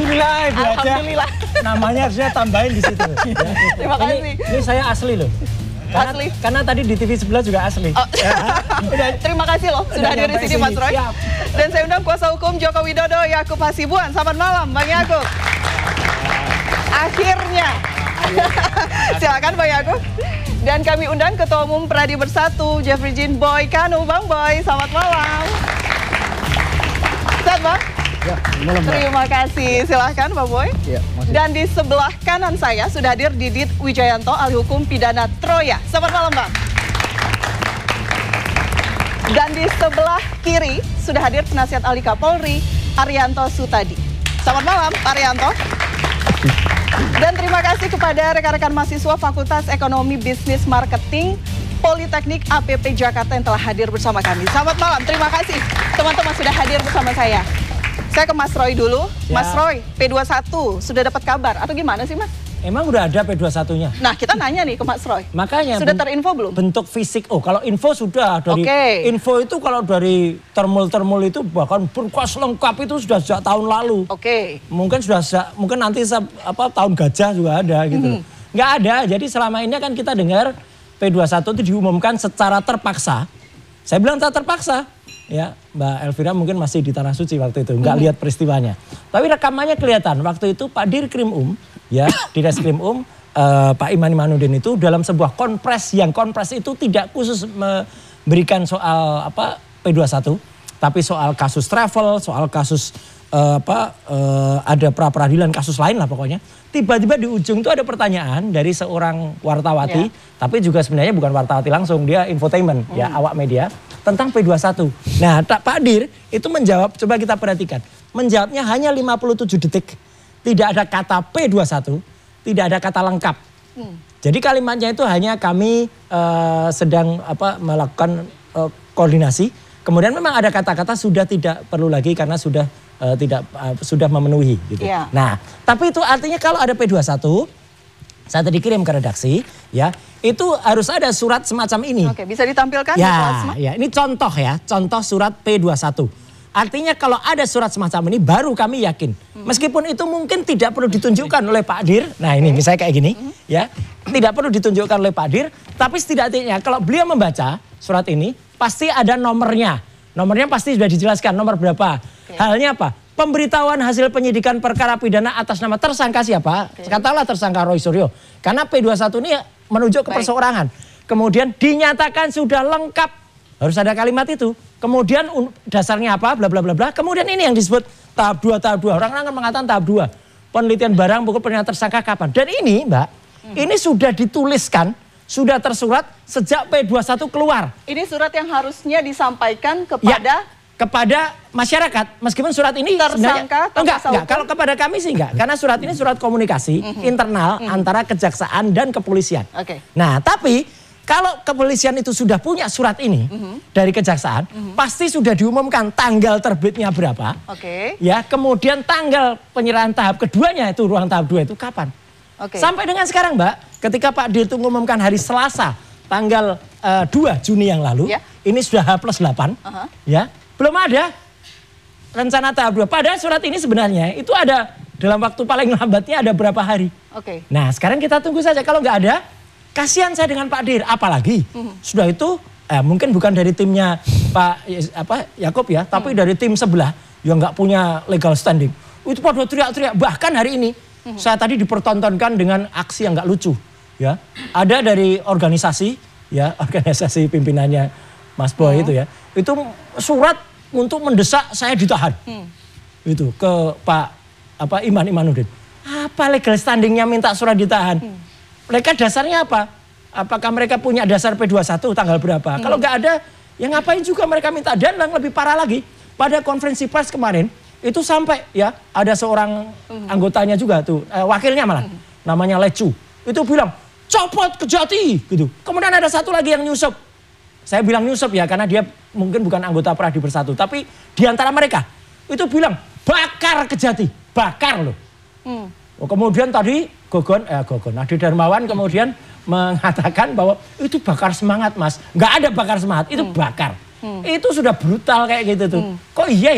Alhamdulillah, Ibu Alhamdulillah. Aja. Namanya harusnya tambahin di situ. Ya. Terima kasih. Ini saya asli loh. Karena tadi di TV sebelah juga asli. Oh. Terima kasih loh sudah hadir di sini Mas Roy. Siap. Dan saya undang kuasa hukum Joko Widodo, Yakub Hasibuan. Selamat malam Bang Yakub. Akhirnya. Silakan Bang Yakub. Dan kami undang Ketua Umum Pradi Bersatu, Jeffrey Jin Boy Kanu. Bang Boy, selamat malam. Sehat Bang? Ya, malam, terima kasih. Silahkan Pak Boy. Ya, dan di sebelah kanan saya sudah hadir Didit Wijayanto, ahli hukum pidana Troya. Selamat malam Bang. Dan di sebelah kiri sudah hadir penasihat ahli Kapolri, Arianto Sutadi. Selamat malam Pak Arianto. Dan terima kasih kepada rekan-rekan mahasiswa Fakultas Ekonomi Bisnis Marketing Politeknik APP Jakarta yang telah hadir bersama kami. Selamat malam, terima kasih teman-teman sudah hadir bersama saya. Saya ke Mas Roy dulu. Ya. Mas Roy, P21 sudah dapat kabar atau gimana sih Mas? Emang udah ada P21-nya? Nah kita nanya nih ke Mas Roy. Makanya sudah terinfo belum? Bentuk fisik, kalau info sudah dari info itu kalau dari termul itu bahkan berkas lengkap itu sudah sejak tahun lalu. Mungkin nanti tahun gajah juga ada gitu. Nggak ada, jadi selama ini kan kita dengar P21 itu diumumkan secara terpaksa. Saya bilang tak terpaksa. Ya, Mbak Elvira mungkin masih di Tanah Suci waktu itu, nggak lihat peristiwanya. Tapi rekamannya kelihatan, waktu itu Pak Dirkrim ya, Direskrim Pak Iman Imanuddin itu dalam sebuah konpres itu tidak khusus memberikan soal P21, tapi soal kasus travel, soal kasus ada pra-peradilan kasus lain lah pokoknya. Tiba-tiba di ujung itu ada pertanyaan dari seorang wartawati, tapi juga sebenarnya bukan wartawati langsung, dia infotainment, ya awak media, tentang P21. Nah Pak Dir itu menjawab, coba kita perhatikan, menjawabnya hanya 57 detik. Tidak ada kata P21, tidak ada kata lengkap. Jadi kalimatnya itu hanya kami sedang melakukan koordinasi. Kemudian memang ada kata-kata sudah tidak perlu lagi karena sudah sudah memenuhi gitu. Yeah. Nah, tapi itu artinya kalau ada P21 saat dikirim ke redaksi ya, itu harus ada surat semacam ini. Oke, bisa ditampilkan ya, ini contoh surat P21. Artinya kalau ada surat semacam ini baru kami yakin. Meskipun itu mungkin tidak perlu ditunjukkan oleh Pak Dir. Nah, ini misalnya kayak gini ya. Tidak perlu ditunjukkan oleh Pak Dir, tapi setidaknya kalau beliau membaca surat ini pasti ada nomornya. Nomornya pasti sudah dijelaskan nomor berapa. Halnya apa? Pemberitahuan hasil penyidikan perkara pidana atas nama tersangka siapa? Katakanlah tersangka Roy Suryo. Karena P21 ini menunjuk ke perseorangan. Kemudian dinyatakan sudah lengkap. Harus ada kalimat itu. Kemudian dasarnya apa? Bla bla bla bla. Kemudian ini yang disebut tahap 2, tahap 2. Orang-orang kan mengatakan tahap 2. Penelitian barang bukti penilaian tersangka kapan? Dan ini Mbak, ini sudah dituliskan, sudah tersurat sejak P21 keluar. Ini surat yang harusnya disampaikan kepada masyarakat. Meskipun surat ini tersangka enggak, kalau kepada kami sih enggak. Karena surat ini surat komunikasi internal antara kejaksaan dan kepolisian. Nah, tapi kalau kepolisian itu sudah punya surat ini dari kejaksaan, pasti sudah diumumkan tanggal terbitnya berapa. Ya, kemudian tanggal penyerahan tahap keduanya itu ruang tahap 2 itu kapan. Sampai dengan sekarang Mbak, ketika Pak Dir itu mengumumkan hari Selasa tanggal 2 Juni yang lalu, ini sudah H+8, ya, belum ada rencana tahap 2. Padahal surat ini sebenarnya itu ada dalam waktu paling lambatnya ada berapa hari. Nah sekarang kita tunggu saja, kalau nggak ada, kasihan saya dengan Pak Dir, apalagi sudah itu mungkin bukan dari timnya Pak Yakub ya, tapi dari tim sebelah yang nggak punya legal standing. Itu pada teriak-teriak, bahkan hari ini saya tadi dipertontonkan dengan aksi yang nggak lucu. Ya, ada dari organisasi, ya organisasi pimpinannya Mas Boy itu ya, itu surat untuk mendesak saya ditahan, itu ke Pak Iman Imanuddin. Apa legal standingnya minta surat ditahan? Mereka dasarnya apa? Apakah mereka punya dasar P21 tanggal berapa? Kalau nggak ada, ya ngapain juga mereka minta? Dan yang lebih parah lagi, pada konferensi pers kemarin itu sampai ya ada seorang anggotanya juga tuh, wakilnya malah, namanya Lecu, itu bilang copot Kejati gitu. Kemudian ada satu lagi yang nyusup. Saya bilang nyusup ya karena dia mungkin bukan anggota Pradi Bersatu, tapi di antara mereka itu bilang bakar Kejati, bakar loh. Kemudian tadi Gogon Adi Darmawan kemudian mengatakan bahwa itu bakar semangat Mas. Nggak ada bakar semangat, itu bakar. Itu sudah brutal kayak gitu tuh. Kok iya ya?